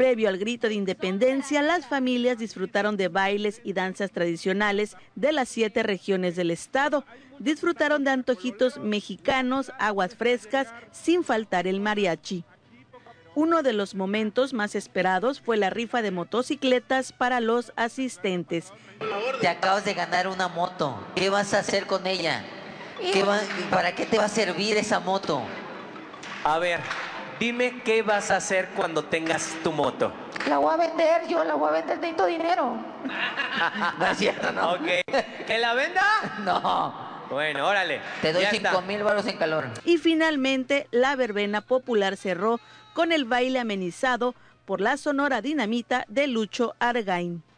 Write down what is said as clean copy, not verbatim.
Previo al grito de independencia, las familias disfrutaron de bailes y danzas tradicionales de las 7 regiones del estado. Disfrutaron de antojitos mexicanos, aguas frescas, sin faltar el mariachi. Uno de los momentos más esperados fue la rifa de motocicletas para los asistentes. Te acabas de ganar una moto. ¿Qué vas a hacer con ella? ¿Para qué te va a servir esa moto? A ver, dime qué vas a hacer cuando tengas tu moto. La voy a vender, necesito dinero. No es cierto, ¿no? Ok. ¿Que la venda? No. Bueno, órale. Te doy 5,000 varos en calor. Y finalmente, la verbena popular cerró con el baile amenizado por la Sonora Dinamita de Lucho Argaín.